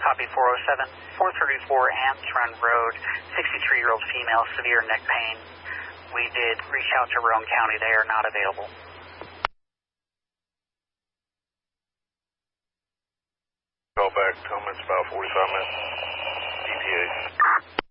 Copy 407, 434 Ants Run Road, 63-year-old female, severe neck pain. We did reach out to Roane County. They are not available. Call back, tell them it's about 45 minutes. ETA.